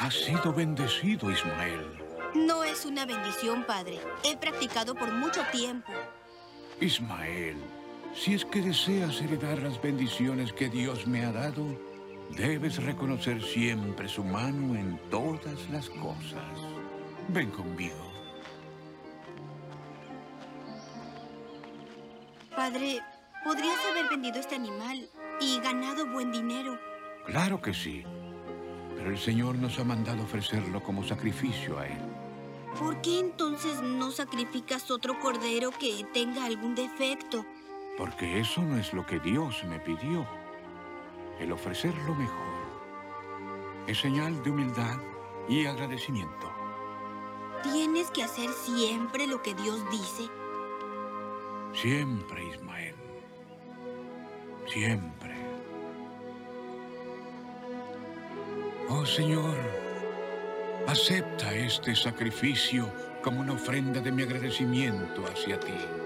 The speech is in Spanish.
Has sido bendecido, Ismael. No es una bendición, padre. He practicado por mucho tiempo. Ismael, si es que deseas heredar las bendiciones que Dios me ha dado, debes reconocer siempre su mano en todas las cosas. Ven conmigo. Padre, podrías haber vendido este animal y ganado buen dinero. Claro que sí, pero el Señor nos ha mandado ofrecerlo como sacrificio a Él. ¿Por qué entonces no sacrificas otro cordero que tenga algún defecto? Porque eso no es lo que Dios me pidió. El ofrecer lo mejor es señal de humildad y agradecimiento. ¿Tienes que hacer siempre lo que Dios dice? Siempre, Ismael. Siempre. Oh, Señor, acepta este sacrificio como una ofrenda de mi agradecimiento hacia ti.